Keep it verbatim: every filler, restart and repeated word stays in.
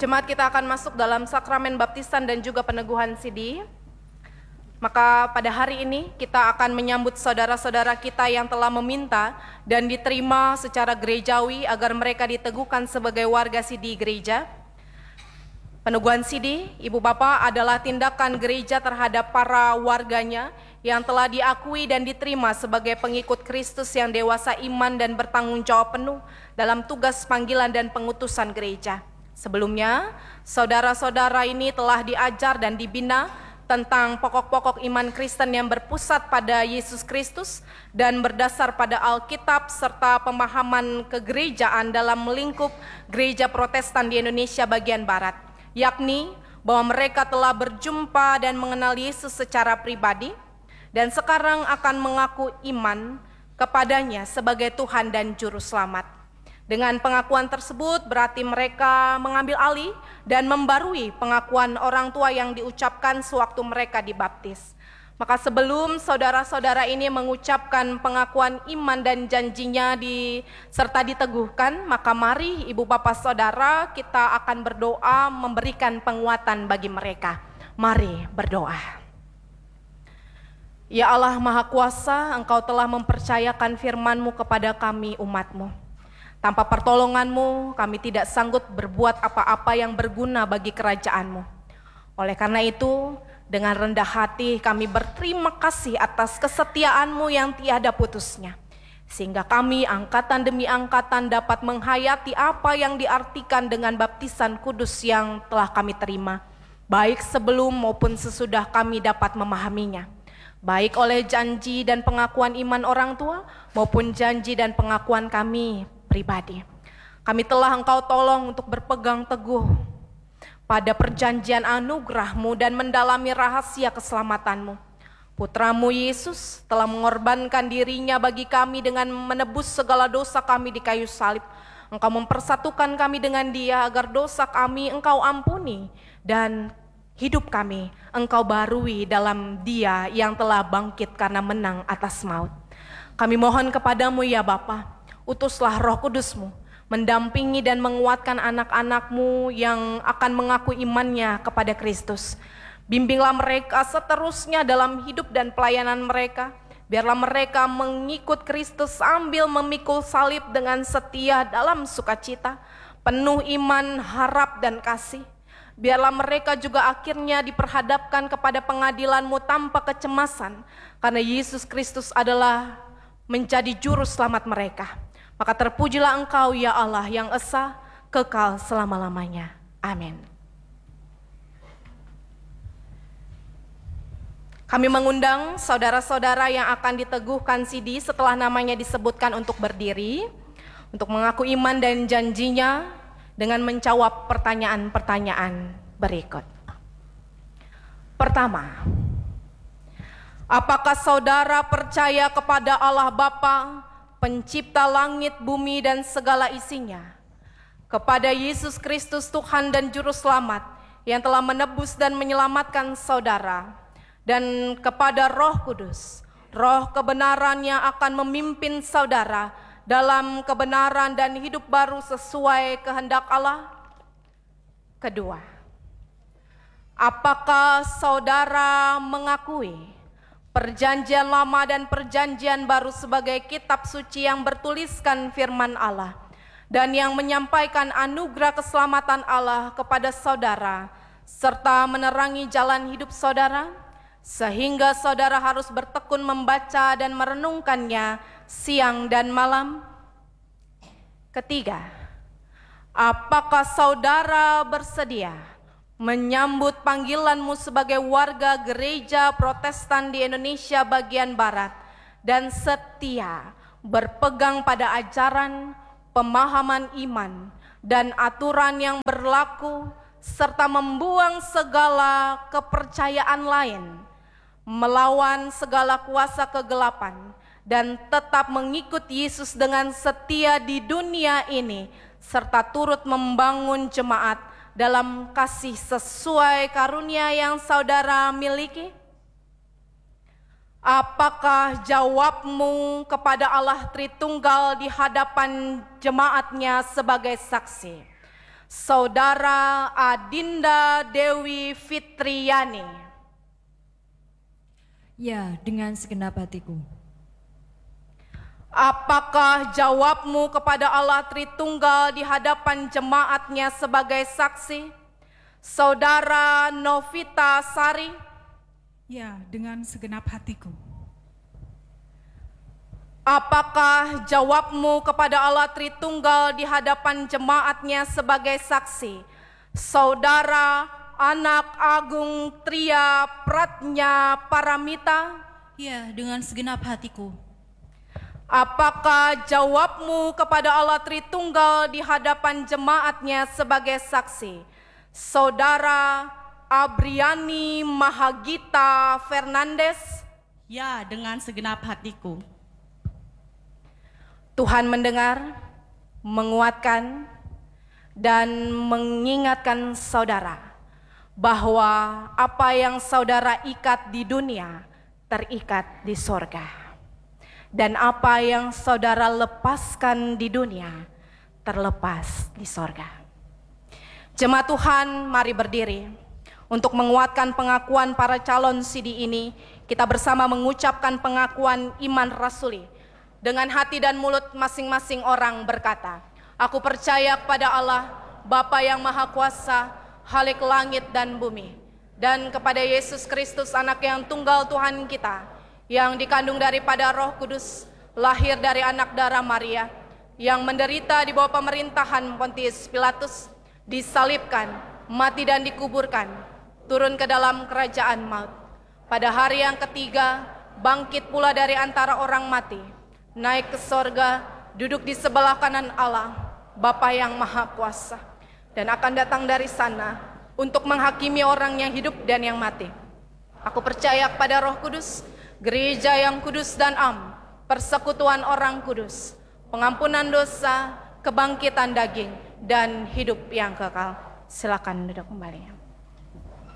Jemaat, kita akan masuk dalam sakramen baptisan dan juga peneguhan sidi. Maka pada hari ini kita akan menyambut saudara-saudara kita yang telah meminta dan diterima secara gerejawi agar mereka diteguhkan sebagai warga sidi gereja. Peneguhan sidi, Ibu Bapak, adalah tindakan gereja terhadap para warganya yang telah diakui dan diterima sebagai pengikut Kristus yang dewasa iman dan bertanggung jawab penuh dalam tugas panggilan dan pengutusan gereja. Sebelumnya, saudara-saudara ini telah diajar dan dibina tentang pokok-pokok iman Kristen yang berpusat pada Yesus Kristus dan berdasar pada Alkitab serta pemahaman kegerejaan dalam lingkup gereja Protestan di Indonesia bagian Barat, yakni bahwa mereka telah berjumpa dan mengenal Yesus secara pribadi dan sekarang akan mengaku iman kepadanya sebagai Tuhan dan Juru Selamat. Dengan pengakuan tersebut berarti mereka mengambil alih dan membarui pengakuan orang tua yang diucapkan sewaktu mereka dibaptis. Maka sebelum saudara-saudara ini mengucapkan pengakuan iman dan janjinya di, serta diteguhkan, maka mari Ibu Bapak Saudara kita akan berdoa memberikan penguatan bagi mereka. Mari berdoa. Ya Allah Maha Kuasa, Engkau telah mempercayakan firman-Mu kepada kami umat-Mu. Tanpa pertolongan-Mu, kami tidak sanggup berbuat apa-apa yang berguna bagi kerajaan-Mu. Oleh karena itu, dengan rendah hati kami berterima kasih atas kesetiaan-Mu yang tiada putusnya. Sehingga kami angkatan demi angkatan dapat menghayati apa yang diartikan dengan baptisan kudus yang telah kami terima. Baik sebelum maupun sesudah kami dapat memahaminya. Baik oleh janji dan pengakuan iman orang tua maupun janji dan pengakuan kami pribadi. Kami telah Engkau tolong untuk berpegang teguh pada perjanjian anugerah-Mu dan mendalami rahasia keselamatan-Mu. Putra-Mu Yesus telah mengorbankan dirinya bagi kami dengan menebus segala dosa kami di kayu salib. Engkau mempersatukan kami dengan Dia agar dosa kami Engkau ampuni dan hidup kami Engkau barui dalam Dia yang telah bangkit karena menang atas maut. Kami mohon kepadamu ya Bapa, utuslah Roh Kudus-Mu mendampingi dan menguatkan anak-anak-Mu yang akan mengaku imannya kepada Kristus. Bimbinglah mereka seterusnya dalam hidup dan pelayanan mereka. Biarlah mereka mengikut Kristus sambil memikul salib dengan setia dalam sukacita, penuh iman, harap dan kasih. Biarlah mereka juga akhirnya diperhadapkan kepada pengadilan-Mu tanpa kecemasan, karena Yesus Kristus adalah menjadi juru selamat mereka. Maka terpujilah Engkau ya Allah yang esa, kekal selama-lamanya. Amin. Kami mengundang saudara-saudara yang akan diteguhkan sidi setelah namanya disebutkan untuk berdiri, untuk mengaku iman dan janjinya dengan menjawab pertanyaan-pertanyaan berikut. Pertama, apakah saudara percaya kepada Allah Bapa, Pencipta langit, bumi, dan segala isinya, kepada Yesus Kristus Tuhan dan Juru Selamat yang telah menebus dan menyelamatkan saudara, dan kepada Roh Kudus, Roh kebenaran yang akan memimpin saudara dalam kebenaran dan hidup baru sesuai kehendak Allah? Kedua, apakah saudara mengakui Perjanjian Lama dan Perjanjian Baru sebagai kitab suci yang bertuliskan firman Allah dan yang menyampaikan anugerah keselamatan Allah kepada saudara serta menerangi jalan hidup saudara sehingga saudara harus bertekun membaca dan merenungkannya siang dan malam? Ketiga, apakah saudara bersedia menyambut panggilan-Mu sebagai warga gereja Protestan di Indonesia bagian Barat dan setia berpegang pada ajaran, pemahaman iman, dan aturan yang berlaku serta membuang segala kepercayaan lain, melawan segala kuasa kegelapan, dan tetap mengikut Yesus dengan setia di dunia ini serta turut membangun jemaat dalam kasih sesuai karunia yang saudara miliki? Apakah jawabmu kepada Allah Tritunggal di hadapan jemaatnya sebagai saksi Saudara Adinda Dewi Fitriani. Ya, dengan segenap hatiku. Apakah jawabmu kepada Allah Tritunggal di hadapan jemaatnya sebagai saksi? Saudara Novita Sari. Ya, dengan segenap hatiku. Apakah jawabmu kepada Allah Tritunggal di hadapan jemaatnya sebagai saksi? Saudara Anak Agung Tria Pratnya Paramita. Ya, dengan segenap hatiku. Apakah jawabmu kepada Allah Tritunggal di hadapan jemaatnya sebagai saksi? Saudara Abriani Mahagita Fernandes. Ya, dengan segenap hatiku. Tuhan mendengar, menguatkan, dan mengingatkan saudara bahwa apa yang saudara ikat di dunia terikat di sorga. Dan apa yang saudara lepaskan di dunia terlepas di sorga. Jemaat Tuhan, mari berdiri. Untuk menguatkan pengakuan para calon C D ini, kita bersama mengucapkan pengakuan iman rasuli. Dengan hati dan mulut masing-masing orang berkata, aku percaya kepada Allah, Bapa yang Maha Kuasa, Khalik langit dan bumi, dan kepada Yesus Kristus, anak yang tunggal Tuhan kita, yang dikandung daripada Roh Kudus, lahir dari anak darah Maria, yang menderita di bawah pemerintahan Pontius Pilatus, disalibkan, mati dan dikuburkan, turun ke dalam kerajaan maut. Pada hari yang ketiga, bangkit pula dari antara orang mati, naik ke sorga, duduk di sebelah kanan Allah, Bapa yang Maha Kuasa, dan akan datang dari sana untuk menghakimi orang yang hidup dan yang mati. Aku percaya kepada Roh Kudus, gereja yang kudus dan am, persekutuan orang kudus, pengampunan dosa, kebangkitan daging, dan hidup yang kekal. Silakan duduk kembali.